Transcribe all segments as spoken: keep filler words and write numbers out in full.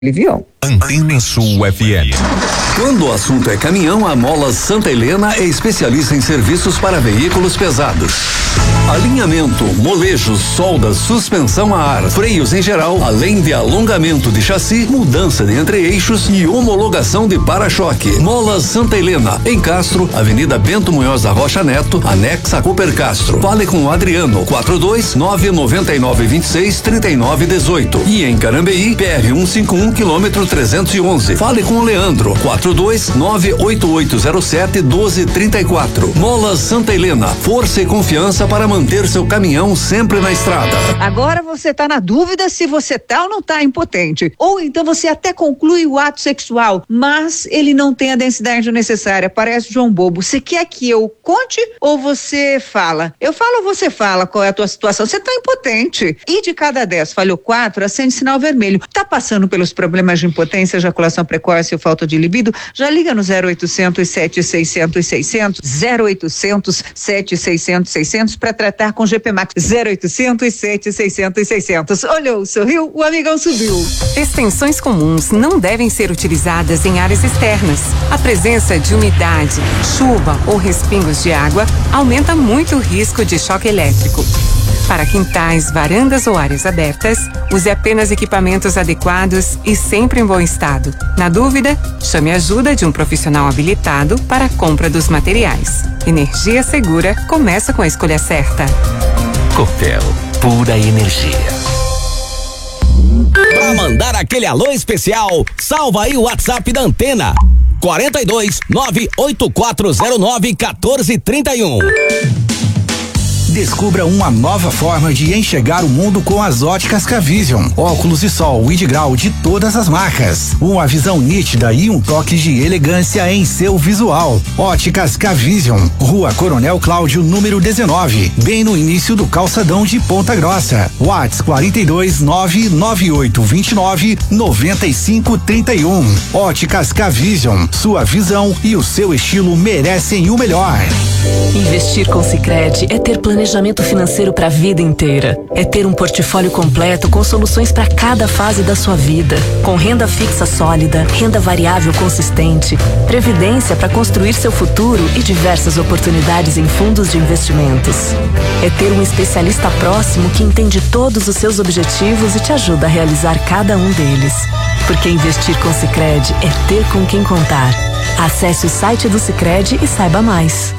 Aliviou. Antena Sul F M. Quando o assunto é caminhão, a Molas Santa Helena é especialista em serviços para veículos pesados. Alinhamento, molejos, soldas, suspensão a ar, freios em geral, além de alongamento de chassi, mudança de entre-eixos e homologação de para-choque. Molas Santa Helena, em Castro, Avenida Bento Munhoz da Rocha Neto, anexa a Cooper Castro. Fale com o Adriano, quatro dois nove nove nove dois seis três nove um oito. E em Carambeí, P R cento e cinquenta e um, quilômetro trezentos e onze. Fale com o Leandro, quatro dois nove oito oito zero sete um dois três quatro. Molas Santa Helena, força e confiança para manter seu caminhão sempre na estrada. Agora você tá na dúvida se você tá ou não tá impotente. Ou então você até conclui o ato sexual, mas ele não tem a densidade necessária, parece João Bobo. Você quer que eu conte ou você fala? Eu falo ou você fala qual é a tua situação? Você tá impotente. E de cada dez falhou quatro, acende sinal vermelho. Tá passando pelos problemas de impotência, ejaculação precoce ou falta de libido? Já liga no zero oitocentos, sete seiscentos, seiscentos, zero oitocentos, sete seiscentos, seiscentos para tratar com G P Max. Zero oitocentos, sete seiscentos, seiscentos. Olhou, sorriu, o amigão subiu. Extensões comuns não devem ser utilizadas em áreas externas. A presença de umidade, chuva ou respingos de água aumenta muito o risco de choque elétrico. Para quintais, varandas ou áreas abertas, use apenas equipamentos adequados e sempre em bom estado. Na dúvida, chame a ajuda de um profissional habilitado para a compra dos materiais. Energia segura começa com a escolha certa. Copel, pura energia. Pra mandar aquele alô especial, salva aí o WhatsApp da Antena. quarenta e dois, nove oito quatro zero nove, quatorze, trinta e um. Descubra uma nova forma de enxergar o mundo com as óticas K-Vision. Óculos de sol e de grau de todas as marcas. Uma visão nítida e um toque de elegância em seu visual. Óticas K-Vision, Rua Coronel Cláudio, número dezenove, bem no início do calçadão de Ponta Grossa. WhatsApp quarenta e dois, nove nove oito dois nove, nove cinco três um. Óticas K-Vision, sua visão e o seu estilo merecem o melhor. Investir com Sicredi é ter planejamento financeiro para a vida inteira. É ter um portfólio completo com soluções para cada fase da sua vida. Com renda fixa sólida, renda variável consistente, previdência para construir seu futuro e diversas oportunidades em fundos de investimentos. É ter um especialista próximo que entende todos os seus objetivos e te ajuda a realizar cada um deles. Porque investir com Sicredi é ter com quem contar. Acesse o site do Sicredi e saiba mais.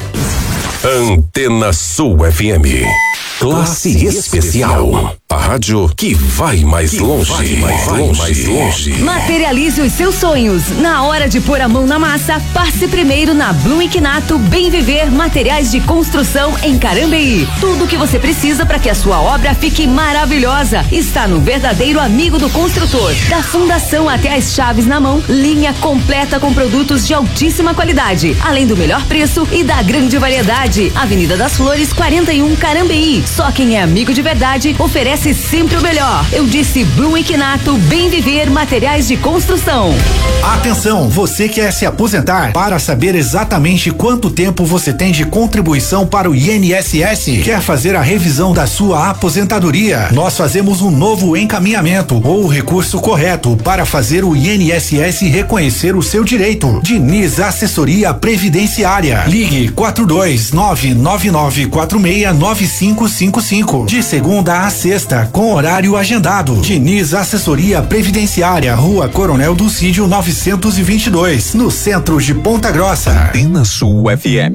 Antena Sul F M. Classe especial. A rádio que vai mais que longe. Vai mais vai longe. Mais longe. Materialize os seus sonhos. Na hora de pôr a mão na massa, passe primeiro na Blum Quinato Bem Viver Materiais de Construção em Carambeí. Tudo o que você precisa para que a sua obra fique maravilhosa está no verdadeiro amigo do construtor. Da fundação até as chaves na mão, linha completa com produtos de altíssima qualidade, além do melhor preço e da grande variedade. Avenida das Flores, quarenta e um, Carambeí. Só quem é amigo de verdade oferece sempre o melhor. Eu disse Blum Quinato Bem Viver Materiais de Construção. Atenção, você quer se aposentar? Para saber exatamente quanto tempo você tem de contribuição para o I N S S? Quer fazer a revisão da sua aposentadoria? Nós fazemos um novo encaminhamento ou o recurso correto para fazer o I N S S reconhecer o seu direito. Diniz Assessoria Previdenciária. Ligue quatro dois nove nove nove quatro seis nove cinco cinco cinco. De segunda a sexta, com horário agendado. Diniz Assessoria Previdenciária, Rua Coronel Dulcídio novecentos e vinte e dois, no centro de Ponta Grossa. Antena Sul F M.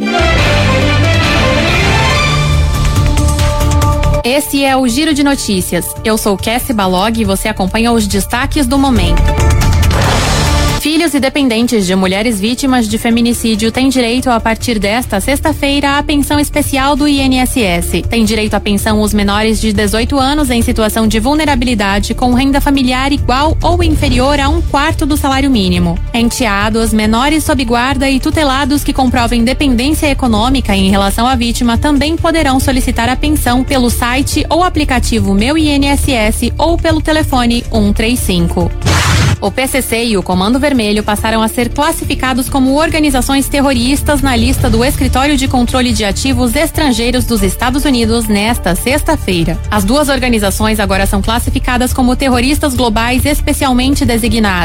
Esse é o Giro de Notícias. Eu sou Cassie Balog e você acompanha os destaques do momento. Filhos e dependentes de mulheres vítimas de feminicídio têm direito, a partir desta sexta-feira, à pensão especial do I N S S. Tem direito à pensão os menores de dezoito anos em situação de vulnerabilidade com renda familiar igual ou inferior a um quarto do salário mínimo. Enteados, menores sob guarda e tutelados que comprovem dependência econômica em relação à vítima também poderão solicitar a pensão pelo site ou aplicativo Meu I N S S ou pelo telefone um três cinco. O P C C e o Comando Vermelho passaram a ser classificados como organizações terroristas na lista do Escritório de Controle de Ativos Estrangeiros dos Estados Unidos nesta sexta-feira. As duas organizações agora são classificadas como terroristas globais especialmente designados.